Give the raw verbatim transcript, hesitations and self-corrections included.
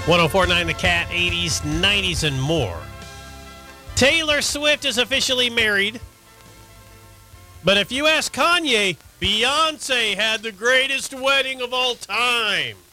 one oh four point nine The Cat, eighties, nineties, and more. Taylor Swift is officially married. But if you ask Kanye, Beyonce had the greatest wedding of all time.